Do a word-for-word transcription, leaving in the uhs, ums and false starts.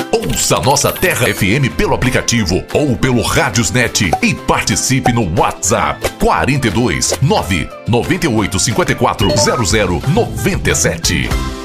Ouça nossa Terra F M pelo aplicativo ou pelo Radiosnet e participe no WhatsApp quarenta e dois, nove nove oito cinco quatro, zero zero nove sete.